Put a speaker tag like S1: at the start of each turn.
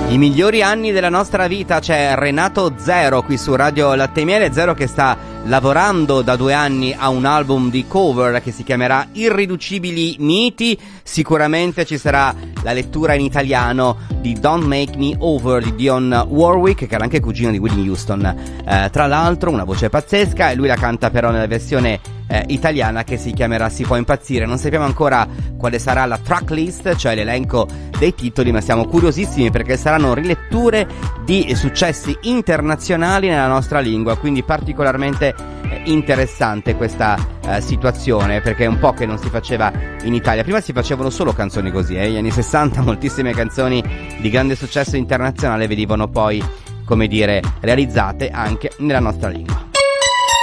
S1: I migliori anni della nostra vita. C'è Renato Zero qui su Radio Latte e Miele. Zero che sta lavorando da 2 anni a un album di cover che si chiamerà Irriducibili Miti. Sicuramente ci sarà la lettura in italiano di Don't Make Me Over di Dionne Warwick, che era anche cugino di Whitney Houston, tra l'altro una voce pazzesca, e lui la canta però nella versione italiana che si chiamerà Si può impazzire. Non sappiamo ancora quale sarà la tracklist, cioè l'elenco dei titoli, ma siamo curiosissimi perché saranno riletture di successi internazionali nella nostra lingua, quindi particolarmente interessante questa situazione, perché è un po' che non si faceva in Italia. Prima si facevano solo canzoni così, negli anni 60 moltissime canzoni di grande successo internazionale venivano poi, come dire, realizzate anche nella nostra lingua.